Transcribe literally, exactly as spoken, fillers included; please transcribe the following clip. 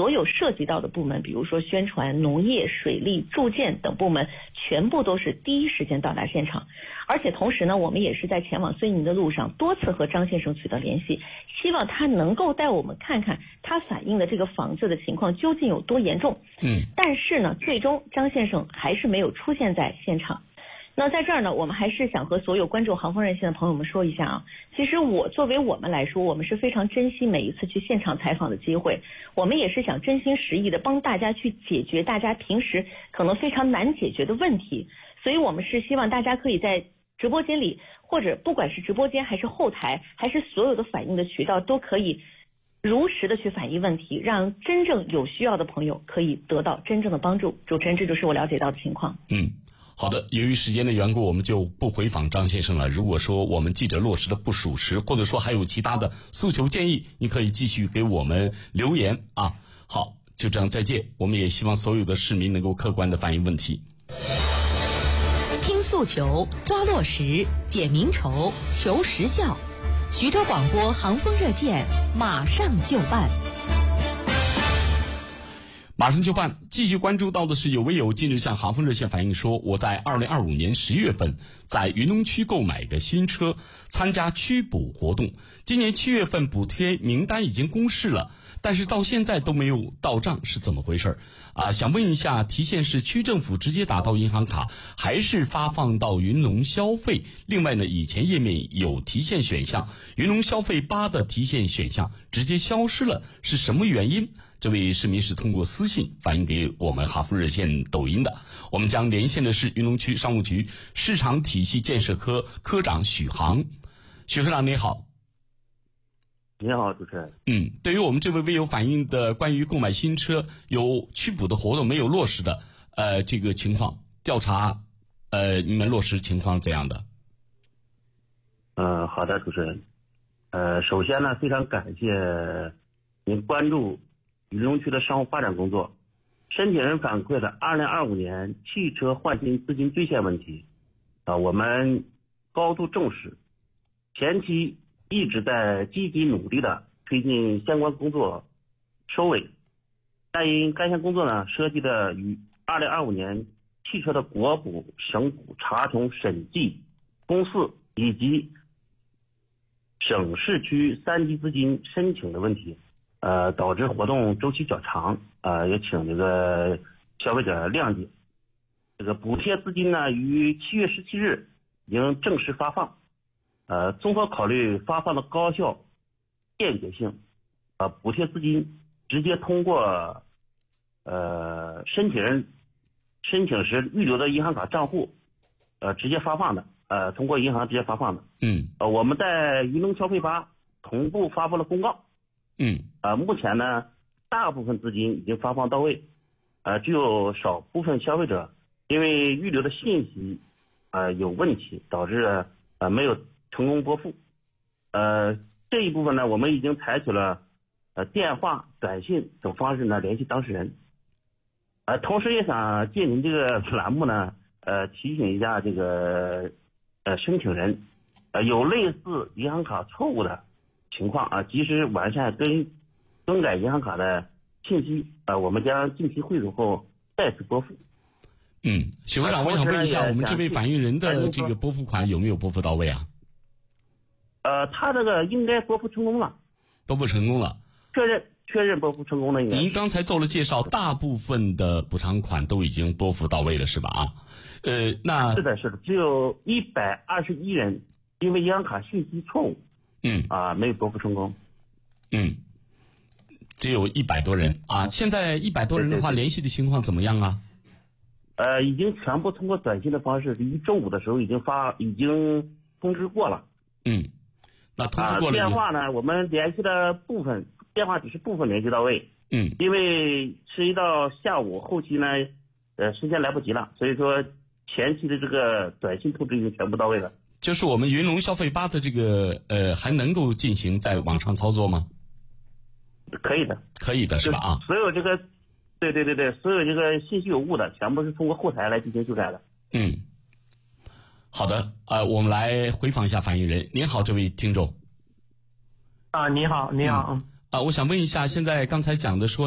所有涉及到的部门，比如说宣传、农业、水利、住建等部门，全部都是第一时间到达现场。而且同时呢，我们也是在前往绥宁的路上多次和张先生取得联系，希望他能够带我们看看他反映的这个房子的情况究竟有多严重。 嗯， 但是呢，最终张先生还是没有出现在现场。那在这儿呢，我们还是想和所有关注航风热线的朋友们说一下啊，其实我作为我们来说，我们是非常珍惜每一次去现场采访的机会，我们也是想真心实意的帮大家去解决大家平时可能非常难解决的问题，所以我们是希望大家可以在直播间里，或者不管是直播间还是后台，还是所有的反映的渠道，都可以如实的去反映问题，让真正有需要的朋友可以得到真正的帮助。主持人，这就是我了解到的情况。 嗯，好的，由于时间的缘故，我们就不回访张先生了。如果说我们记者落实的不属实，或者说还有其他的诉求建议，你可以继续给我们留言啊。好，就这样，再见。我们也希望所有的市民能够客观的反映问题。 听诉求，抓落实，解民愁，求实效。徐州广播航风热线马上就办。 马上就办。继续关注到的是，有微友近日向航风热线反映说，我在二零二五年十月份在云龙区购买的新车，参加区补活动，今年七月份补贴名单已经公示了，但是到现在都没有到账，是怎么回事啊？想问一下，提现是区政府直接打到银行卡，还是发放到云龙消费？另外呢，以前页面有提现选项，云龙消费八的提现选项直接消失了，是什么原因？这位市民是通过私信反映给我们航风热线抖音的。我们将连线的是云龙区商务局市场体系建设科科长许航。许科长你好。 你好，主持人。 嗯，对于我们这位微友反映的关于购买新车有区补的活动没有落实的呃这个情况，调查呃你们落实情况怎样的？ 呃，好的，主持人。呃，首先呢，非常感谢您关注云龙区的商务发展工作。申请人反馈的二零二五年汽车换新资金兑现问题，啊、呃，我们高度重视，前期一直在积极努力的推进相关工作收尾，但因该项工作呢涉及的与二零二五年汽车的国补、省补查重审计公示以及省市区三级资金申请的问题，呃，导致活动周期较长，呃，也请这个消费者谅解。这个补贴资金呢，于七月十七日已经正式发放。呃，综合考虑发放的高效、便捷性，呃，补贴资金直接通过呃申请人申请时预留的银行卡账户，呃，直接发放的，呃，通过银行直接发放的。 嗯。 呃，我们在云龙消费吧同步发布了公告。 嗯。 呃，目前呢，大部分资金已经发放到位，呃，只有少部分消费者因为预留的信息呃有问题，导致呃没有成功拨付。呃，这一部分呢，我们已经采取了呃电话、短信等方式呢联系当事人。呃，同时也想借您这个栏目呢，呃，提醒一下这个呃申请人，呃，有类似银行卡错误的情况啊，及时完善跟更改银行卡的信息，呃，我们将近期汇总后再次拨付。 嗯，许科长，我想问一下，我们这位反映人的这个拨付款有没有拨付到位啊？ 呃，他这个应该拨付成功了， 拨付成功了， 确认确认拨付成功了。应该您刚才做了介绍，大部分的补偿款都已经拨付到位了，是吧？啊，呃，那是的，是的，只有一百二十一人因为银行卡信息错误， 嗯啊，没有拨付成功。 嗯，只有一百多人啊。现在一百多人的话， 对对对联系的情况怎么样啊？ 呃，已经全部通过短信的方式，于中午的时候已经发，已经通知过了。 嗯。那通知过了、 啊、电话呢，我们联系的部分电话只是部分联系到位， 嗯， 因为涉及到下午后期呢，呃，时间来不及了，所以说前期的这个短信通知已经全部到位了。 就是我们云龙消费吧的这个呃，还能够进行在网上操作吗？ 可以的， 可以的是吧？啊， 所有这个，对对对对，所有这个信息有误的，全部是通过后台来进行修改的。 嗯。好的，呃，我们来回访一下反映人。您好，这位听众。 啊，你好，你好。 嗯、啊，我想问一下，现在刚才讲的说